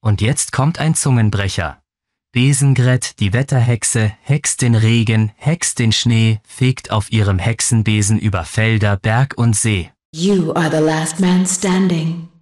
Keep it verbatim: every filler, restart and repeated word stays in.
Und jetzt kommt ein Zungenbrecher. Besengret, die Wetterhexe, hext den Regen, hext den Schnee, fegt auf ihrem Hexenbesen über Felder, Berg und See. You are the last man standing.